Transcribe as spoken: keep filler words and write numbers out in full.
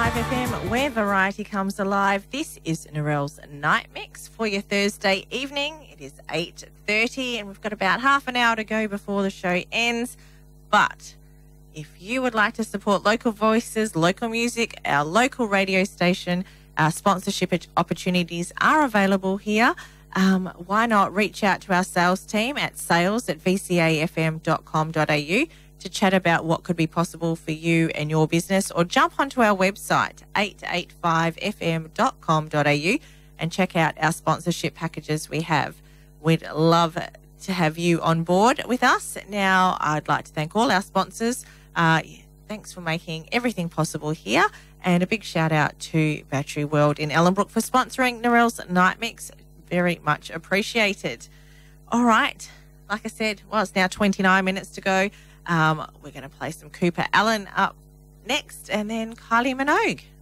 five F M, where variety comes alive. This is Narelle's Night Mix for your Thursday evening. It is eight thirty and we've got about half an hour to go before the show ends. But if you would like to support local voices, local music, our local radio station, our sponsorship opportunities are available here. Um, why not reach out to our sales team at sales at v c a f m dot com dot a u to chat about what could be possible for you and your business, or jump onto our website, eight eight five f m dot com dot a u, and check out our sponsorship packages we have. We'd love to have you on board with us. Now, I'd like to thank all our sponsors. Uh, thanks for making everything possible here, and a big shout out to Battery World in Ellenbrook for sponsoring Narelle's Night Mix. Very much appreciated. All right, like I said, well, it's now twenty-nine minutes to go. Um, we're going to play some Cooper Allen up next, and then Kylie Minogue.